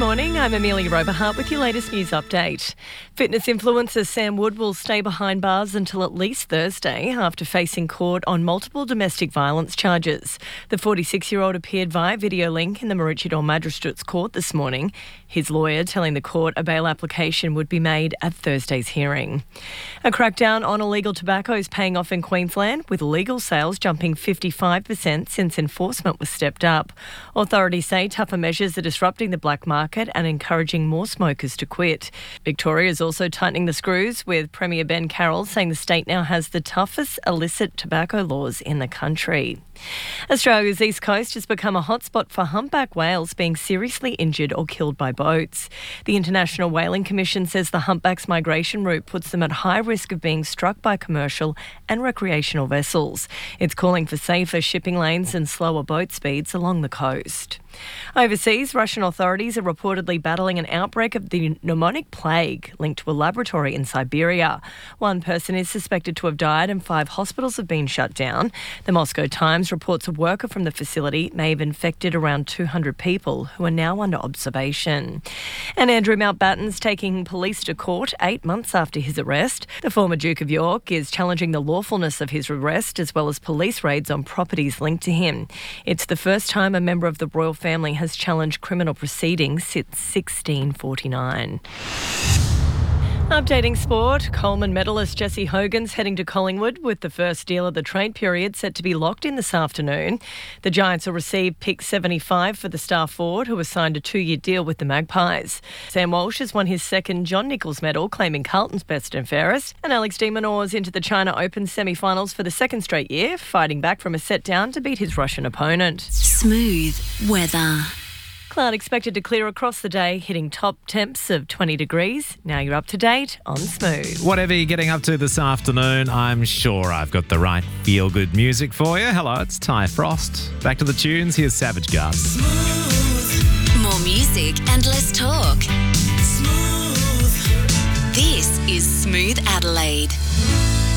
morning, I'm Amelia Roberhart with your latest news update. Fitness influencer Sam Wood will stay behind bars until at least Thursday after facing court on multiple domestic violence charges. The 46-year-old appeared via video link in the Maroochydore Magistrates Court this morning. His lawyer telling the court a bail application would be made at Thursday's hearing. A crackdown on illegal tobacco is paying off in Queensland, with legal sales jumping 55% since enforcement was stepped up. Authorities say tougher measures are disrupting the black market and encouraging more smokers to quit. Victoria is also tightening the screws, with Premier Ben Carroll saying the state now has the toughest illicit tobacco laws in the country. Australia's east coast has become a hotspot for humpback whales being seriously injured or killed by boats. The International Whaling Commission says the humpback's migration route puts them at high risk of being struck by commercial and recreational vessels. It's calling for safer shipping lanes and slower boat speeds along the coast. Overseas, Russian authorities are reportedly battling an outbreak of the pneumonic plague linked to a laboratory in Siberia. One person is suspected to have died and 5 hospitals have been shut down. The Moscow Times reports a worker from the facility may have infected around 200 people who are now under observation. And Andrew Mountbatten's taking police to court 8 months after his arrest. The former Duke of York is challenging the lawfulness of his arrest as well as police raids on properties linked to him. It's the first time a member of the royal family has challenged criminal proceedings since 1649. Updating sport, Coleman medalist Jesse Hogan's heading to Collingwood with the first deal of the trade period set to be locked in this afternoon. The Giants will receive pick 75 for the star forward, who has signed a 2-year deal with the Magpies. Sam Walsh has won his second John Nichols medal, claiming Carlton's best and fairest. And Alex de Minaur's into the China Open semi-finals for the second straight year, fighting back from a set down to beat his Russian opponent. Smooth weather. Cloud expected to clear across the day, hitting top temps of 20 degrees. Now you're up to date on Smooth. Whatever you're getting up to this afternoon, I'm sure I've got the right feel-good music for you. Hello, it's Ty Frost. Back to the tunes, here's Savage Garden. Smooth. More music and less talk. Smooth. This is Smooth Adelaide.